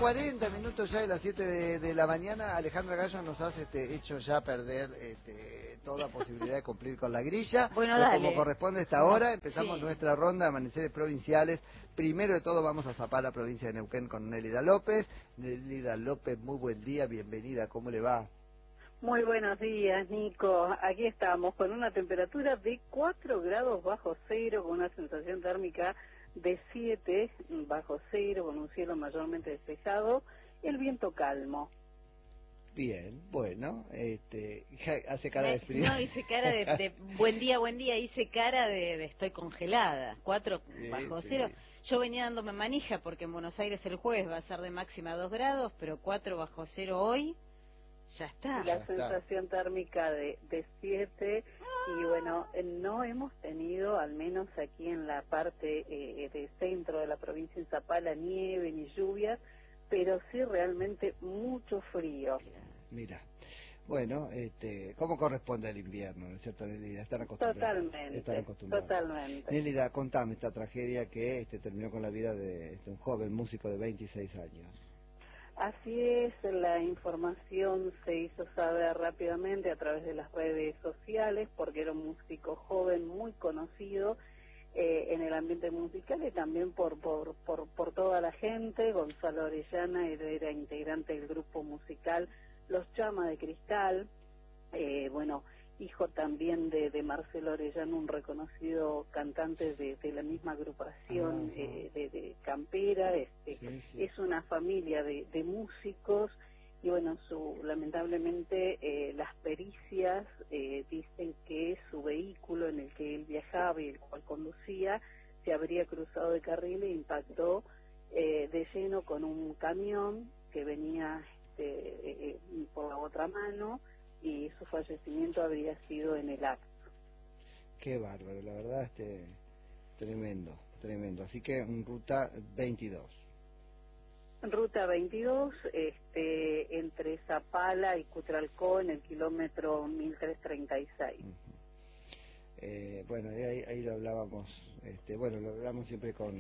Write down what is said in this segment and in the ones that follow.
40 minutos ya de las 7 de la mañana. Alejandra Gallo nos has hecho ya perder toda posibilidad de cumplir con la grilla. Bueno, pero dale. como corresponde a esta hora, empezamos Sí. nuestra ronda de amaneceres provinciales. Primero de todo vamos a zapar la provincia de Neuquén con Nélida López. Nélida López, muy buen día, bienvenida, ¿cómo le va? Muy buenos días, Nico. Aquí estamos con una temperatura de 4 grados bajo cero, con una sensación térmica de 7 bajo cero, con un cielo mayormente despejado, el viento calmo. Bien, bueno, hace cara de frío. No, hice cara de buen día, hice cara de estoy congelada, 4 bajo cero. Yo venía dándome manija porque en Buenos Aires el jueves va a ser de máxima 2 grados, pero 4 bajo cero hoy, ya está. Y la sensación térmica de 7, y bueno, no hemos tenido, al menos aquí en la parte de centro de la provincia en Zapala, nieve ni lluvias, pero sí realmente mucho frío. Mira, bueno, ¿cómo corresponde al invierno, no es cierto, Nélida? Están acostumbrados. Totalmente. Nélida, contame esta tragedia que terminó con la vida de un joven músico de 26 años. Así es, la información se hizo saber rápidamente a través de las redes sociales, porque era un músico joven muy conocido en el ambiente musical y también por toda la gente. Gonzalo Orellana era integrante del grupo musical Los Llama de Cristal, bueno, hijo también de Marcelo Orellana, un reconocido cantante de la misma agrupación de Campera. Sí. Es una familia de músicos, y bueno, lamentablemente las pericias dicen que su vehículo en el que él viajaba y el cual conducía se habría cruzado de carril e impactó de lleno con un camión que venía por la otra mano, y su fallecimiento habría sido en el acto. Qué bárbaro, la verdad, tremendo. Así que en ruta 22. Ruta 22, entre Zapala y Cutralcó, en el kilómetro 1336. Bueno, ahí lo hablábamos, lo hablamos siempre con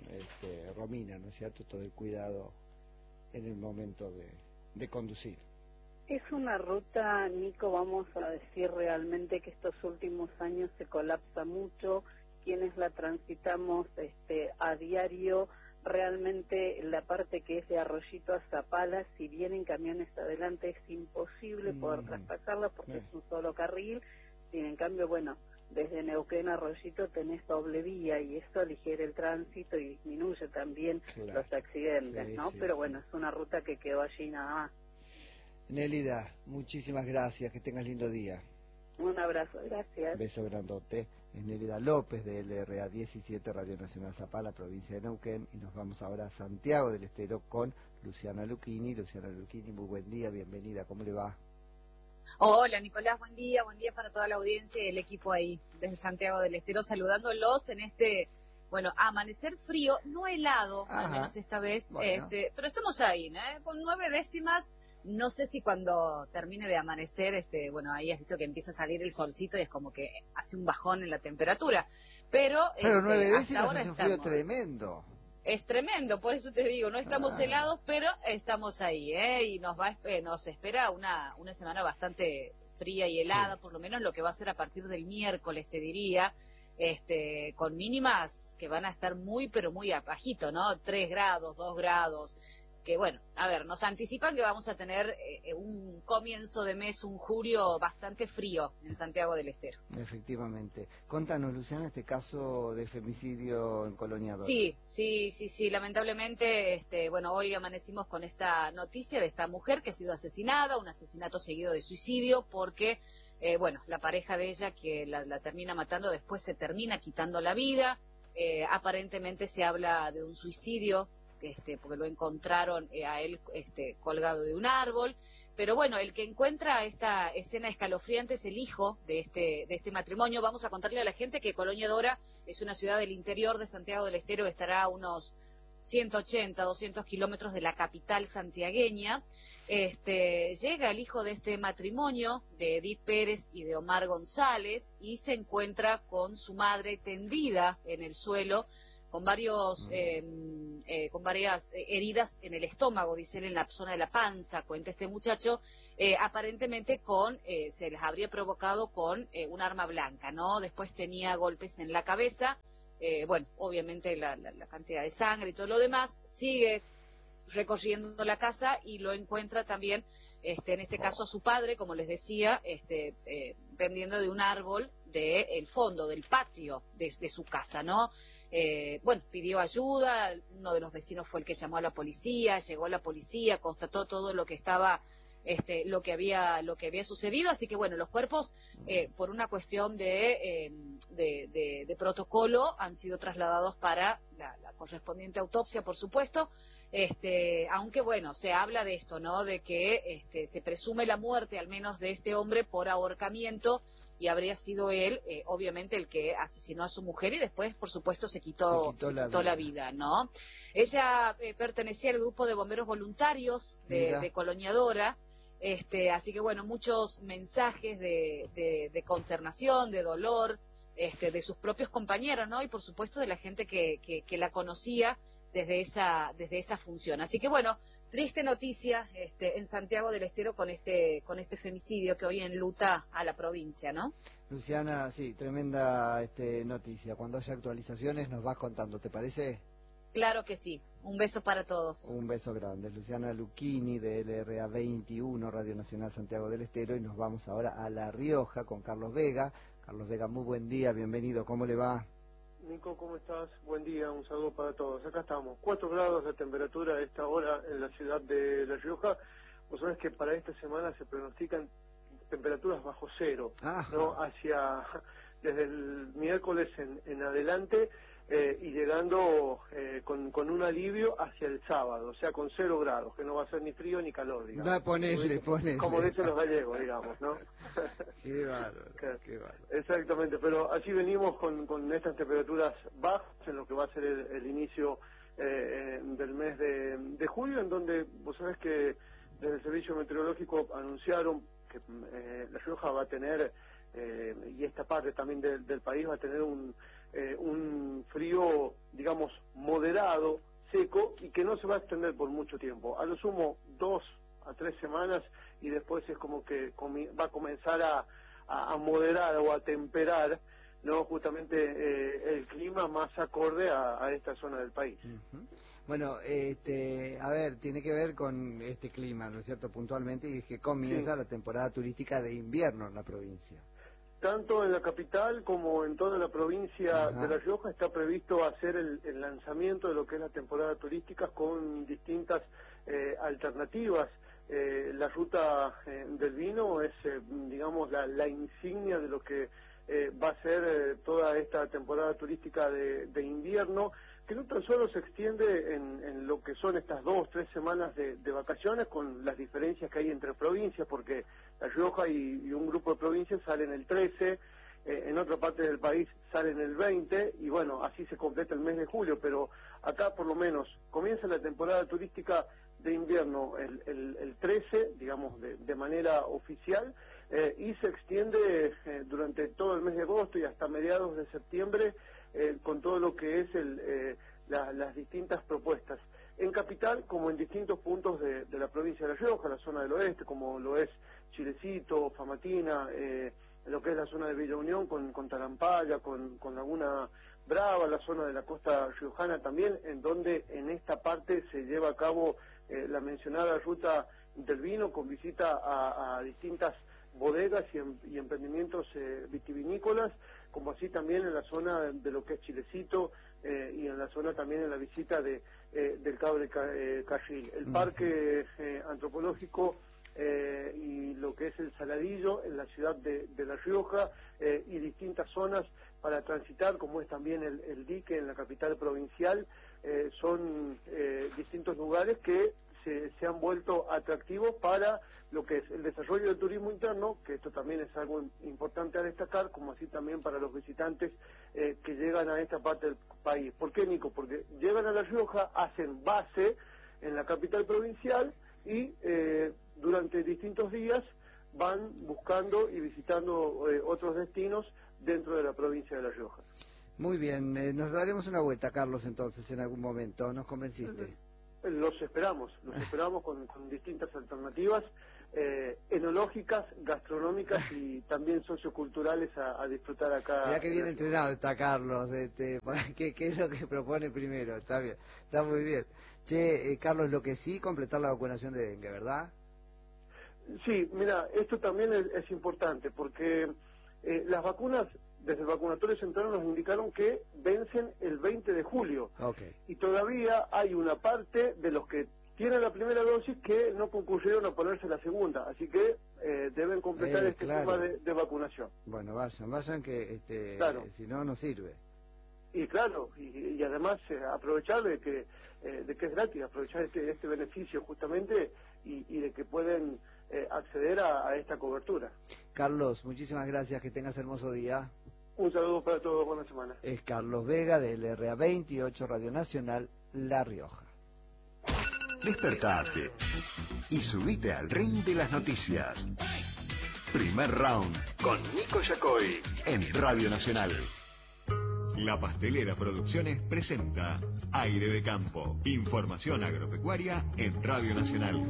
Romina, ¿no es cierto? Todo el cuidado en el momento de conducir. Es una ruta, Nico, vamos a decir realmente que estos últimos años se colapsa mucho. Quienes la transitamos a diario, realmente la parte que es de Arroyito a Zapala, si vienen camiones adelante es imposible poder traspasarla porque es un solo carril. Sin en cambio, bueno, desde Neuquén a Arroyito tenés doble vía y eso aligera el tránsito y disminuye también los accidentes, ¿no? Pero bueno, es una ruta que quedó allí nada más. Nélida, muchísimas gracias, que tengas lindo día. Un abrazo, gracias. Beso grandote. Es Nélida López de LRA 17, Radio Nacional Zapala, provincia de Neuquén, y nos vamos ahora a Santiago del Estero con Luciana Lucchini. Luciana Lucchini, muy buen día, bienvenida, ¿cómo le va? Hola Nicolás, buen día para toda la audiencia y el equipo ahí desde Santiago del Estero, saludándolos en amanecer frío, no helado, al menos esta vez, bueno. Pero estamos ahí, ¿no? Con 9 décimas. No sé si cuando termine de amanecer, ahí has visto que empieza a salir el solcito y es como que hace un bajón en la temperatura. Pero 9 décimas hasta ahora es un frío tremendo. Es tremendo, por eso te digo, no estamos helados, pero estamos ahí, y nos espera una semana bastante fría y helada, por lo menos lo que va a ser a partir del miércoles, te diría, con mínimas que van a estar muy, pero muy abajito, ¿no? 3 grados, 2 grados. Que bueno, a ver, nos anticipan que vamos a tener un comienzo de mes, un julio bastante frío en Santiago del Estero. Efectivamente. Contanos, Luciana, este caso de femicidio en Colonia Dora. Sí, lamentablemente, hoy amanecimos con esta noticia de esta mujer que ha sido asesinada, un asesinato seguido de suicidio, porque, la pareja de ella que la termina matando, después se termina quitando la vida. Aparentemente se habla de un suicidio, porque lo encontraron a él colgado de un árbol, pero bueno, el que encuentra esta escena escalofriante es el hijo de este matrimonio. Vamos a contarle a la gente que Colonia Dora es una ciudad del interior de Santiago del Estero, estará a unos 180, 200 kilómetros de la capital santiagueña. Llega el hijo de este matrimonio, de Edith Pérez y de Omar González, y se encuentra con su madre tendida en el suelo, con varias heridas en el estómago, dice él, en la zona de la panza, cuenta este muchacho, aparentemente se les habría provocado con un arma blanca, ¿no? Después tenía golpes en la cabeza, bueno, obviamente la cantidad de sangre y todo lo demás, sigue recorriendo la casa y lo encuentra también, en este caso a su padre, como les decía, pendiendo de un árbol del fondo, del patio de su casa, ¿no? Bueno, pidió ayuda, uno de los vecinos fue el que llamó a la policía, llegó a la policía, constató todo lo que estaba, lo que había sucedido, así que bueno, los cuerpos, por una cuestión de protocolo, han sido trasladados para la correspondiente autopsia, por supuesto. Aunque bueno, se habla de esto, ¿no? De que se presume la muerte, al menos de este hombre, por ahorcamiento, y habría sido él, obviamente, el que asesinó a su mujer y después, por supuesto, se quitó la vida, ¿no? Ella pertenecía al grupo de bomberos voluntarios de Colonia Dora, así que bueno, muchos mensajes de consternación, de dolor, de sus propios compañeros, ¿no? Y por supuesto de la gente que la conocía desde esa función. Así que bueno, triste noticia en Santiago del Estero con este femicidio que hoy enluta a la provincia, ¿no? Luciana, sí, tremenda noticia. Cuando haya actualizaciones nos vas contando, ¿te parece? Claro que sí. Un beso para todos. Un beso grande. Luciana Lucchini de LRA 21, Radio Nacional Santiago del Estero, y nos vamos ahora a La Rioja con Carlos Vega. Carlos Vega, muy buen día, bienvenido, ¿cómo le va? Nico, ¿cómo estás? Buen día, un saludo para todos. Acá estamos, 4 grados de temperatura a esta hora en la ciudad de La Rioja. Vos sabés que para esta semana se pronostican temperaturas bajo cero, ¿no? Desde el miércoles en adelante, y llegando con un alivio hacia el sábado, o sea, con 0 grados, que no va a ser ni frío ni calor, digamos. Ponele. Como dicen los gallegos, digamos, ¿no? Qué bárbaro, qué bárbaro. Exactamente, pero así venimos con estas temperaturas bajas en lo que va a ser el inicio del mes de julio, en donde vos sabés que desde el Servicio Meteorológico anunciaron que La Rioja va a tener, y esta parte también del país va a tener un frío, digamos, moderado, seco, y que no se va a extender por mucho tiempo. A lo sumo 2 a 3 semanas, y después es como que va a comenzar a moderar o a temperar, ¿no? Justamente el clima más acorde a esta zona del país. Uh-huh. Bueno, a ver, tiene que ver con este clima, ¿no es cierto?, puntualmente, y es que comienza la temporada turística de invierno en la provincia. Tanto en la capital como en toda la provincia de La Rioja está previsto hacer el lanzamiento de lo que es la temporada turística con distintas alternativas. La ruta del vino es, digamos, la insignia de lo que va a ser toda esta temporada turística de invierno, que no tan solo se extiende en lo que son estas 2 o 3 semanas de vacaciones, con las diferencias que hay entre provincias, porque La Rioja y un grupo de provincias salen el 13, en otra parte del país salen el 20, y bueno, así se completa el mes de julio, pero acá por lo menos comienza la temporada turística de invierno el 13, digamos, de manera oficial, y se extiende durante todo el mes de agosto y hasta mediados de septiembre, con todo lo que es las distintas propuestas. En capital, como en distintos puntos de la provincia de La Rioja, la zona del oeste, como lo es Chilecito, Famatina, lo que es la zona de Villa Unión con Talampaya, con Laguna Brava, la zona de la costa riojana también, en donde en esta parte se lleva a cabo la mencionada ruta del vino, con visita a distintas bodegas y emprendimientos vitivinícolas, como así también en la zona de lo que es Chilecito, y en la zona también en la visita del Cabo de Carril. El parque antropológico y lo que es el Saladillo en la ciudad de La Rioja, y distintas zonas para transitar, como es también el dique en la capital provincial, son distintos lugares que se han vuelto atractivos para lo que es el desarrollo del turismo interno, que esto también es algo importante a destacar, como así también para los visitantes que llegan a esta parte del país. ¿Por qué, Nico? Porque llegan a La Rioja, hacen base en la capital provincial y durante distintos días van buscando y visitando otros destinos dentro de la provincia de La Rioja. Muy bien, nos daremos una vuelta, Carlos, entonces, en algún momento. ¿Nos convenciste? Los esperamos con distintas alternativas enológicas, gastronómicas y también socioculturales a disfrutar acá. Ya que bien entrenado está Carlos, ¿qué es lo que propone primero? Está bien, está muy bien. Che, Carlos, lo que sí, completar la vacunación de dengue, ¿verdad? Sí, mira, esto también es importante porque las vacunas desde el vacunatorio central nos indicaron que vencen el 20 de julio. Okay. Y todavía hay una parte de los que tienen la primera dosis que no concurrieron a ponerse la segunda, así que deben completar este claro. tema de vacunación. Bueno, vayan que claro. Si no, no sirve. Y claro, y además aprovechar de que es gratis, aprovechar este beneficio justamente y de que pueden acceder a esta cobertura. Carlos, muchísimas gracias, que tengas hermoso día. Un saludo para todos, buena semana. Es Carlos Vega del RA28 Radio Nacional La Rioja. Despertate y subite al ring de las noticias. Primer round con Nico Yacoy en Radio Nacional. La Pastelera Producciones presenta Aire de Campo. Información agropecuaria en Radio Nacional.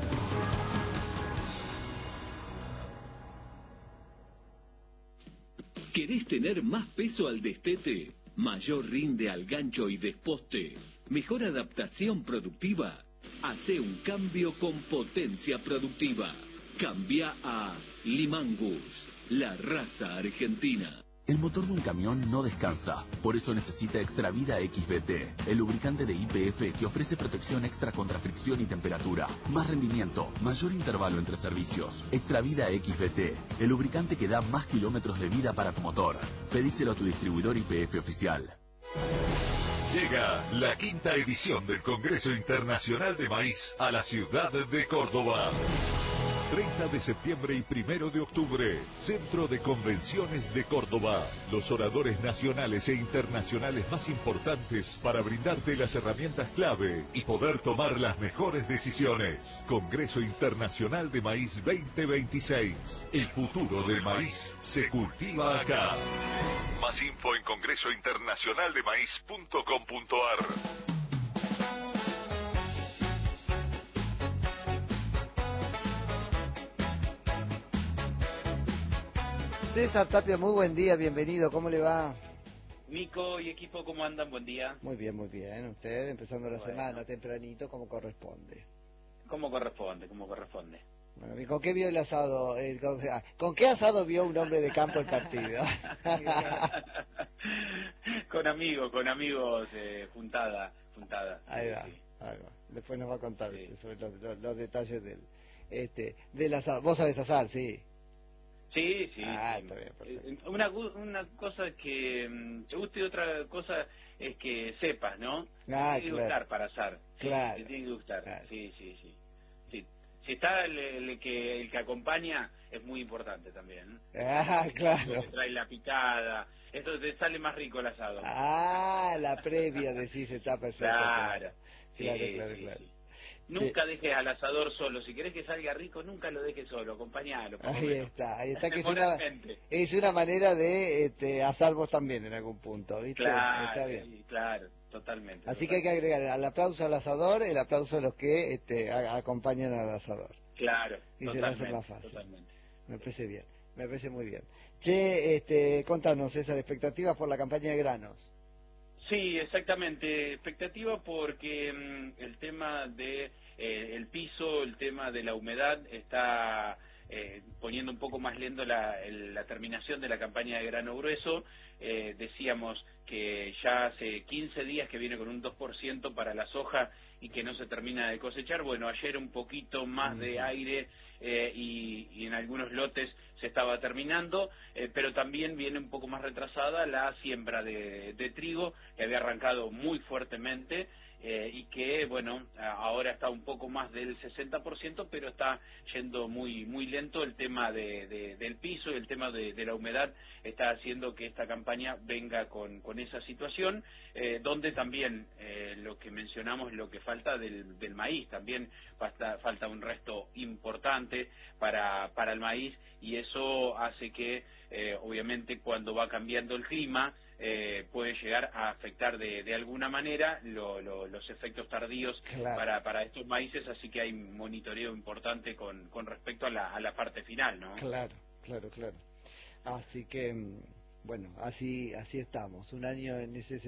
¿Querés tener más peso al destete? ¿Mayor rinde al gancho y desposte? ¿Mejor adaptación productiva? Hace un cambio con potencia productiva. Cambia a Limangus, la raza argentina. El motor de un camión no descansa, por eso necesita Extravida XVT, el lubricante de YPF que ofrece protección extra contra fricción y temperatura, más rendimiento, mayor intervalo entre servicios. Extravida XVT, el lubricante que da más kilómetros de vida para tu motor. Pedíselo a tu distribuidor YPF oficial. Llega la 5ª edición del Congreso Internacional de Maíz a la ciudad de Córdoba. 30 de septiembre y 1 de octubre, Centro de Convenciones de Córdoba. Los oradores nacionales e internacionales más importantes para brindarte las herramientas clave y poder tomar las mejores decisiones. Congreso Internacional de Maíz 2026. El futuro del maíz se cultiva acá. Más info en congresointernacionaldemaíz.com.ar. César Tapia, muy buen día, bienvenido, ¿cómo le va? Nico y equipo, ¿cómo andan? Buen día. Muy bien, usted empezando la semana tempranito como corresponde. Como corresponde. Bueno, ¿y con qué vio el asado? ¿Con qué asado vio un hombre de campo el partido? con amigos, juntada. Ahí va. Después nos va a contar sobre los detalles del asado. ¿Vos sabés asar, sí? Sí. Está bien, perfecto. Una cosa es que te guste y otra cosa es que sepas, ¿no? Tiene que gustar para asar. Claro. Te tiene que gustar. Claro. Sí. Si está el que acompaña, es muy importante también. Claro. Que trae la picada. Esto te sale más rico el asado. La previa, decís, está perfecto. Claro. Claro. Nunca dejes al asador solo. Si querés que salga rico, nunca lo dejes solo. Acompañalo. Ahí está que es una manera de asar vos también en algún punto, ¿viste? Claro, está bien. Claro, totalmente. Así que hay que agregar al aplauso al asador, el aplauso a los que acompañan al asador. Claro, y se lo hace más fácil. Totalmente. Me parece bien, me parece muy bien. Che, contanos esas expectativas por la campaña de granos. Sí, exactamente. Expectativa porque el tema de el piso, el tema de la humedad está poniendo un poco más lento la terminación de la campaña de grano grueso. Decíamos que ya hace 15 días que viene con un 2% para la soja y que no se termina de cosechar. Bueno, ayer un poquito más de aire y en algunos lotes se estaba terminando, pero también viene un poco más retrasada la siembra de trigo, que había arrancado muy fuertemente y que, bueno, ahora está un poco más del 60%, pero está yendo muy lento. El tema del piso y el tema de la humedad está haciendo que esta campaña venga con esa situación, donde también lo que mencionamos, lo que falta del maíz, también falta un resto importante para el maíz, y eso hace que obviamente cuando va cambiando el clima puede llegar a afectar de alguna manera los efectos tardíos para estos maíces, así que hay un monitoreo importante con respecto a la parte final, ¿no? Claro. Así que, bueno, así estamos, un año en ese